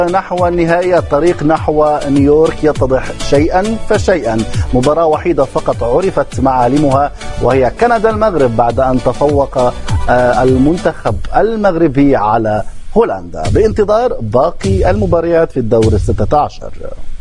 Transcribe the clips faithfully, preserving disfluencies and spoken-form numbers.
نحو النهائي، الطريق نحو نيويورك يتضح شيئا فشيئا. مباراة وحيدة فقط عرفت معالمها وهي كندا المغرب بعد أن تفوق المنتخب المغربي على هولندا، بانتظار باقي المباريات في الدور الستة عشر.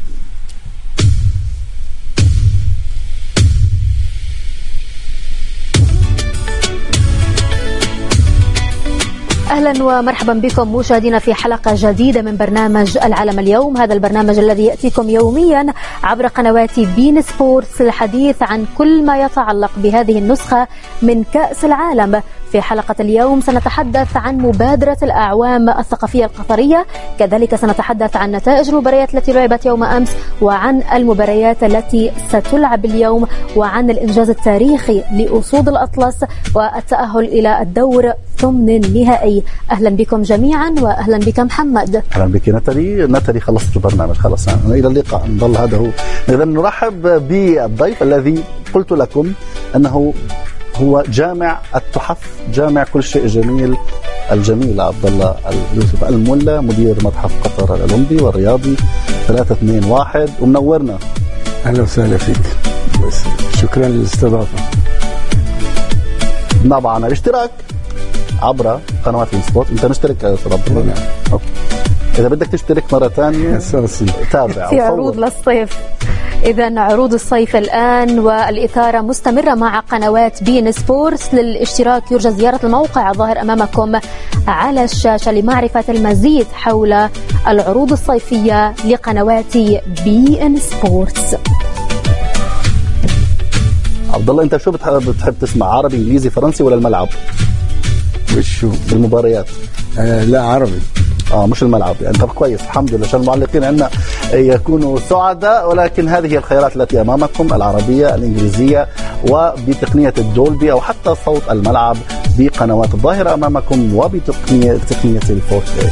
أهلا ومرحبا بكم مشاهدينا في حلقة جديدة من برنامج العالم اليوم. هذا البرنامج الذي يأتيكم يوميا عبر قنوات بين سبورتس للحديث عن كل ما يتعلق بهذه النسخة من كأس العالم. في حلقة اليوم سنتحدث عن مبادرة الأعوام الثقافية القطرية، كذلك سنتحدث عن نتائج المباريات التي لعبت يوم أمس، وعن المباريات التي ستلعب اليوم، وعن الإنجاز التاريخي لأسود الأطلس والتأهل إلى الدور ثمن النهائي. أهلا بكم جميعا وأهلا بك محمد. أهلا بك نتالي. نتالي خلصت البرنامج خلاص، إلى اللقاء، نضل هذا هو. إذا نرحب بالضيف الذي قلت لكم أنه هو جامع التحف، جامع كل شيء جميل، الجميل عبد الله يوسف الملا، مدير متحف قطر الأولمبي والرياضي ثلاثة اثنين واحد، ومنورنا. أهلا وسهلا فيك، شكرا للاستضافة. طبعا الاشتراك عبر قنوات السبوت. انت مشترك يا استاذ عبد الله؟ نعم. اذا بدك تشترك مره ثانيه تابع في عروض للصيف. إذا عروض الصيف الآن والإثارة مستمرة مع قنوات بين سبورتس. للاشتراك يرجى زيارة الموقع الظاهر أمامكم على الشاشة لمعرفة المزيد حول العروض الصيفية لقنوات بين سبورتس. عبد الله، أنت شو بتحب, بتحب تسمع، عربي إنجليزي فرنسي ولا الملعب؟ وشو المباريات؟ آه لا عربي. اه مش الملعب يعني. طب كويس، الحمد لله، عشان المعلقين عندنا يكونوا سعداء. ولكن هذه هي الخيارات التي امامكم، العربيه، الانجليزيه، وبتقنيه الدولبي او حتى صوت الملعب بقنوات الظاهره امامكم، وبتقنيه تقنيه الفور كي.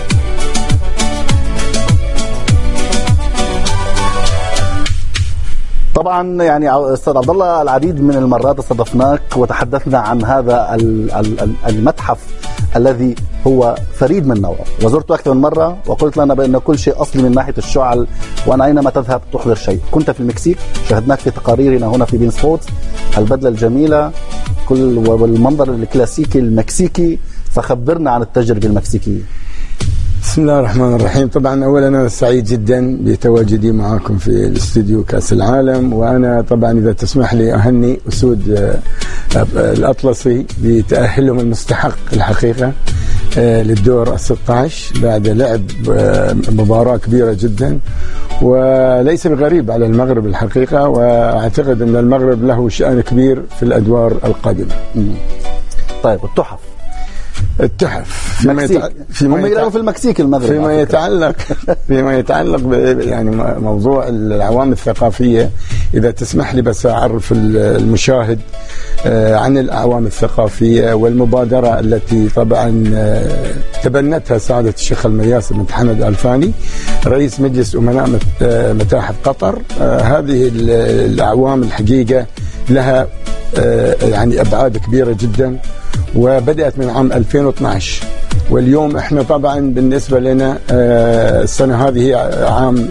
طبعا يعني استاذ عبد الله، العديد من المرات استضفناك وتحدثنا عن هذا المتحف الذي هو فريد من نوعه، وزرته أكثر من مرة وقلت لنا بأن كل شيء أصلي من ناحية الشعل، وأنا أينما تذهب تحضر شيء. كنت في المكسيك، شاهدناك في تقاريرنا هنا في بين سبورتس، البدلة الجميلة كل والمنظر الكلاسيكي المكسيكي، فخبرنا عن التجربة المكسيكية. بسم الله الرحمن الرحيم. طبعا أولا أنا سعيد جدا بتواجدي معكم في الاستوديو كأس العالم، وأنا طبعا إذا تسمح لي أهني أسود الأطلسي بتأهلهم المستحق الحقيقة للدور الستة عشر بعد لعب مباراة كبيرة جدا، وليس بغريب على المغرب الحقيقة، وأعتقد أن المغرب له شأن كبير في الأدوار القادمة. طيب التحف التحف فيما يتعلق فيما يتعلق في المكسيك المغرب فيما يتعلق فيما يتعلق يعني موضوع العوامل الثقافية. إذا تسمح لي بس أعرف المشاهد عن الأعوام الثقافية والمبادرة التي طبعا تبنتها سعادة الشيخ المرياس بن حمد الفاني رئيس مجلس أمناء متاحف قطر. هذه الأعوام الحقيقة لها يعني أبعاد كبيرة جدا، وبدأت من عام ألفين واثناشر، واليوم احنا طبعا بالنسبة لنا السنة هذه عام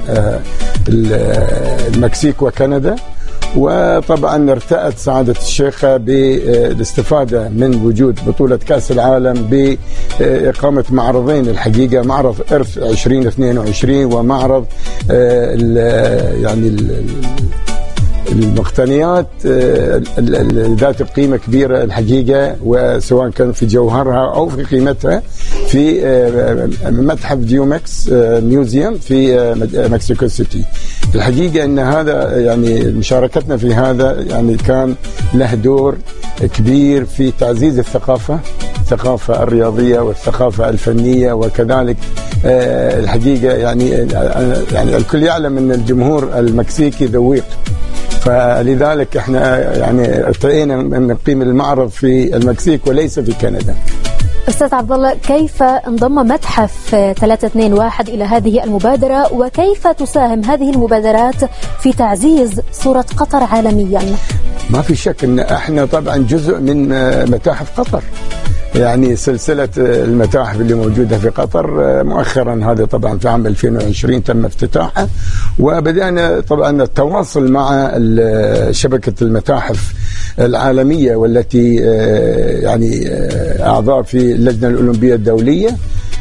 المكسيك وكندا، وطبعا ارتأت سعادة الشيخة بالاستفادة من وجود بطولة كأس العالم بإقامة معرضين الحقيقة، معرض إرث عشرين اثنين وعشرين ومعرض يعني المقتنيات ذات قيمة كبيرة الحقيقة، وسواء كان في جوهرها أو في قيمتها، في متحف ديومكس ميوزيوم في مكسيكو سيتي. الحقيقة أن هذا يعني مشاركتنا في هذا يعني كان له دور كبير في تعزيز الثقافة الثقافة الرياضية والثقافة الفنية، وكذلك الحقيقة يعني يعني الكل يعلم أن الجمهور المكسيكي ذويق، فلذلك احنا يعني ارتئينا من نقيم المعرض في المكسيك وليس في كندا. أستاذ عبد الله، كيف انضم متحف ثلاثة اثنين واحد إلى هذه المبادرة، وكيف تساهم هذه المبادرات في تعزيز صورة قطر عالميا؟ ما في شك ان احنا طبعا جزء من متاحف قطر. يعني سلسلة المتاحف اللي موجودة في قطر. مؤخرا هذا طبعا في عام ألفين وعشرين تم افتتاحها، وبدأنا طبعا التواصل مع شبكة المتاحف العالمية والتي يعني أعضاء في اللجنة الأولمبية الدولية.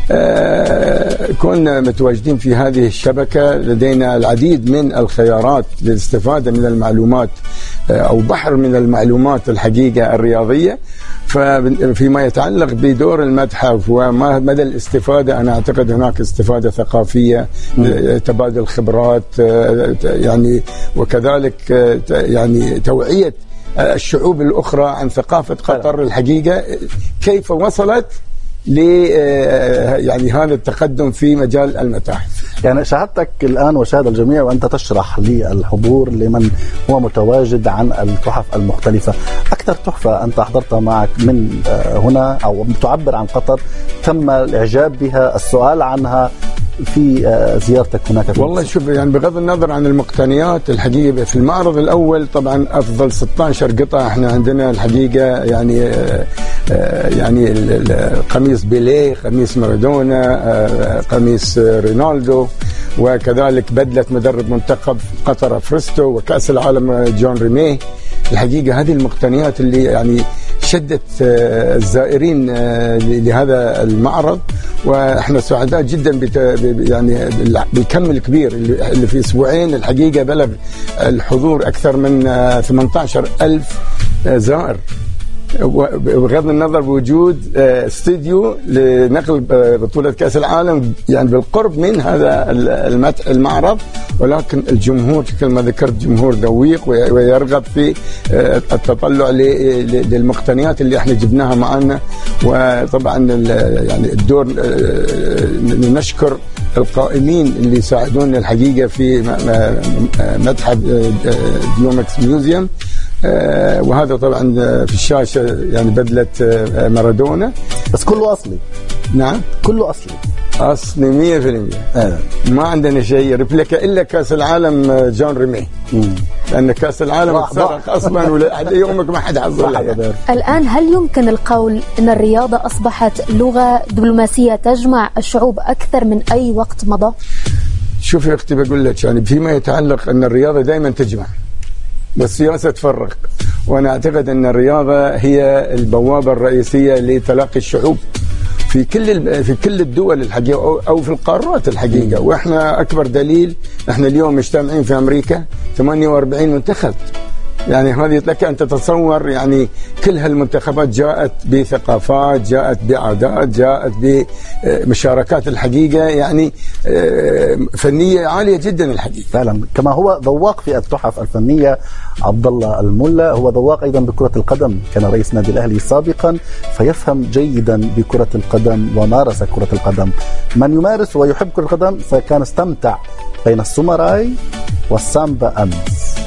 كنا متواجدين في هذه الشبكة، لدينا العديد من الخيارات للاستفادة من المعلومات أو بحر من المعلومات الحقيقة الرياضية. فيما يتعلق بدور المتحف وما مدى الاستفادة، أنا أعتقد هناك استفادة ثقافية، تبادل خبرات يعني، وكذلك يعني توعية الشعوب الأخرى عن ثقافة قطر الحقيقة كيف وصلت ل يعني هذا التقدم في مجال المتاحف. يعني شهادتك الآن وشاهد الجميع وأنت تشرح للحضور لمن هو متواجد عن التحف المختلفة. أكثر تحفة أنت أحضرتها معك من هنا أو تعبر عن قطر تم الإعجاب بها، السؤال عنها في زيارتك هناك؟ والله شوف، يعني بغض النظر عن المقتنيات الحقيقة، في المعرض الأول طبعا أفضل ستة عشر قطعة احنا عندنا الحقيقة، يعني يعني قميص بيليه، قميص مارادونا، قميص رونالدو، وكذلك بدلة مدرب منتخب قطر أفرستو، وكأس العالم جون ريميه. الحقيقة هذه المقتنيات اللي يعني شدت الزائرين لهذا المعرض، واحنا سعداء جدا يعني بالكم الكبير اللي في اسبوعين. الحقيقه بلغ الحضور اكثر من ثمانية عشر ألف زائر، بغض النظر بوجود استوديو لنقل بطولة كأس العالم يعني بالقرب من هذا المعرض، ولكن الجمهور كما ذكرت جمهور ذويق ويرغب في التطلع للمقتنيات اللي احنا جبناها معنا. وطبعا يعني الدور نشكر القائمين اللي ساعدونا الحقيقة في متحف ديومكس ميوزيوم. آه وهذا طبعا في الشاشة يعني بدلة آه مارادونا، بس كله أصلي. نعم كله أصلي أصلي مية في المية. آه. ما عندنا شيء ريبليكا إلا كأس العالم جون ريميه، لأن كأس العالم اتسرق أصلا ولحد يومك ما حد حصل. الآن هل يمكن القول أن الرياضة أصبحت لغة دبلوماسية تجمع الشعوب أكثر من أي وقت مضى؟ شوف يا أختي، بقول لك يعني فيما يتعلق أن الرياضة دائما تجمع والسياسة تفرق، وأنا أعتقد أن الرياضة هي البوابة الرئيسية لتلاقي الشعوب في كل في كل الدول الحقيقة أو في القارات الحقيقة. وإحنا أكبر دليل، إحنا اليوم مجتمعين في أمريكا ثمانية وأربعين منتخب، يعني هذه لك أن تتصور يعني كل هالمنتخبات جاءت بثقافات، جاءت بعادات، جاءت بمشاركات الحقيقة يعني فنية عالية جدا الحقيقة. فعلا كما هو ذواق في التحف الفنية عبد الله الملا، هو ذواق أيضا بكرة القدم، كان رئيس نادي الأهلي سابقا فيفهم جيدا بكرة القدم ومارس كرة القدم. من يمارس ويحب كرة القدم فكان استمتع بين السومراي والسامبا أمس.